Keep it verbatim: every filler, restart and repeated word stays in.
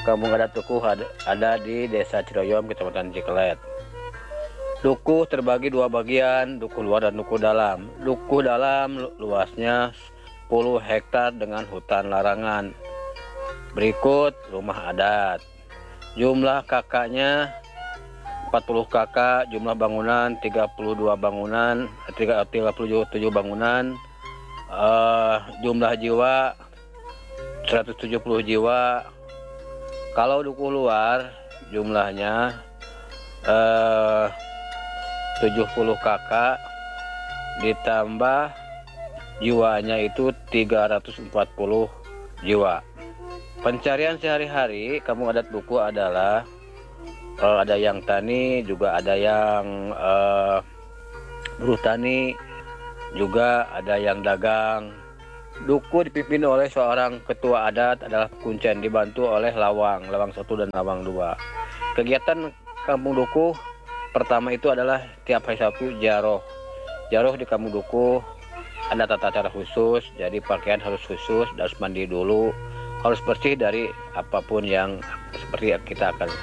Kampung adat Dukuh ada, ada di Desa Ciroyom, Kecamatan Cikelet. Dukuh terbagi dua bagian, dukuh luar dan dukuh dalam. Dukuh dalam luasnya sepuluh hektar dengan hutan larangan. Berikut rumah adat. Jumlah kakaknya empat puluh kakak, jumlah bangunan tiga puluh dua bangunan, tiga puluh tujuh bangunan, uh, jumlah jiwa seratus tujuh puluh jiwa. Kalau dukuh luar jumlahnya uh, tujuh puluh kakak ditambah jiwanya itu tiga ratus empat puluh jiwa. Pencarian sehari-hari kampung adat Dukuh adalah Uh, ada yang tani, juga ada yang uh, buruh tani, juga ada yang dagang. Dukuh dipimpin oleh seorang ketua adat adalah Kuncen, dibantu oleh lawang, lawang satu dan lawang dua. Kegiatan kampung Dukuh pertama itu adalah tiap hari Sabtu jaroh. Jaroh di kampung Dukuh ada tata cara khusus, jadi pakaian harus khusus, harus mandi dulu, harus bersih dari apapun yang seperti kita akan